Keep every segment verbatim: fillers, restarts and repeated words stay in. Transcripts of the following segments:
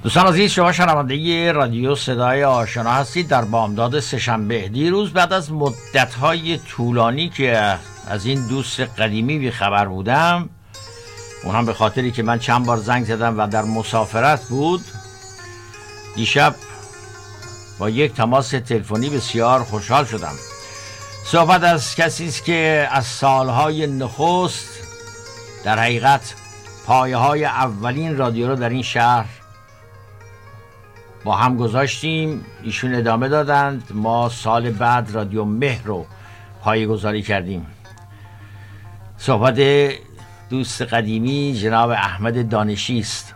دوستان عزیز، شما شنونده رادیو صدای آشنا هستید در بامداد سه‌شنبه. دیروز بعد از مدت‌های طولانی که از این دوست قدیمی بی خبر بودم، اون هم به خاطری که من چند بار زنگ زدم و در مسافرت بود، دیشب با یک تماس تلفنی بسیار خوشحال شدم. صحبت از کسی است که از سالهای نخست در حقیقت پایه‌های اولین رادیو رو در این شهر با هم گذاشتیم. ایشون ادامه دادند، ما سال بعد رادیو مهر رو پایه گذاری کردیم. صحبت دوست قدیمی جناب احمد دانشی است.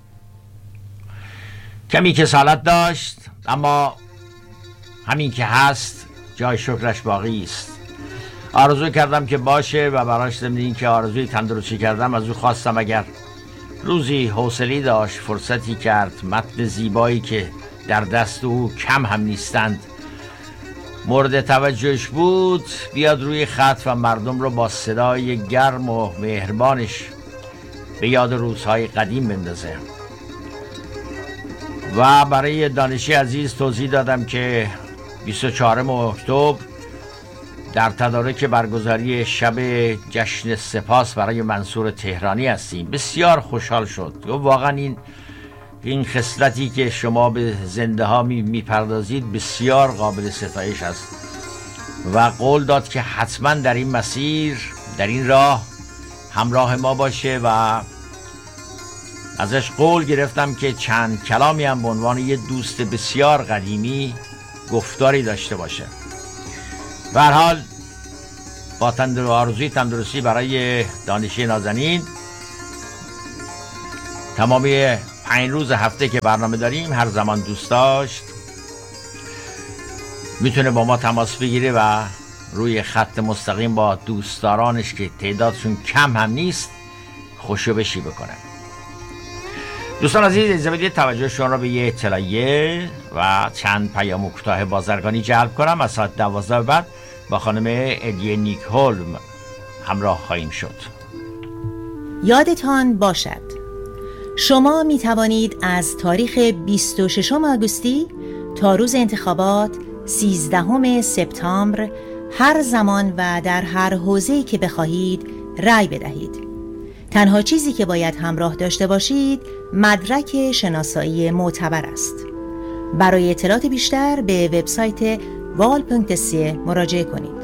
کمی کسالت داشت، اما همین که هست جای شکرش باقی است. آرزو کردم که باشه و براش ضمن این که آرزوی تندرستی کردم از او خواستم اگر روزی حوصله‌ای داشت، فرصتی کرد، متن زیبایی که در دست او کم هم نیستند مورد توجهش بود، بیاد روی خط و مردم رو با صدای گرم و مهربانش به یاد روزهای قدیم بندازه. و برای دانشی عزیز توضیح دادم که بیست و چهارم اکتبر در تدارک برگزاری شب جشن سپاس برای منصور تهرانی هستیم. بسیار خوشحال شد و واقعا این این خصلتی که شما به زنده ها می میپردازید بسیار قابل ستایش است و قول داد که حتما در این مسیر، در این راه همراه ما باشه و ازش قول گرفتم که چند کلامی هم به عنوان یه دوست بسیار قدیمی گفتاری داشته باشه. به هر حال با تندر و آرزوی تندرستی برای دانشی نازنین، تمامی پنج روز هفته که برنامه داریم هر زمان دوست داشت میتونه با ما تماس بگیره و روی خط مستقیم با دوستدارانش که تعدادشون کم هم نیست خوشو بشی بکنه. دوستان عزیز، اجازه بدید توجه شما را به یه اطلاعیه و چند پیام کوتاه بازرگانی جلب کنم. از ساعت دوازده بعد با خانم ادیه نیکهولم همراه خواهیم شد. یادتان باشد شما می توانید از تاریخ بیست و ششم آگوستی تا روز انتخابات سیزدهم سپتامبر هر زمان و در هر حوزه‌ای که بخواهید رأی بدهید. تنها چیزی که باید همراه داشته باشید مدرک شناسایی معتبر است. برای اطلاعات بیشتر به وبسایت وال پونکت سی مراجعه کنید.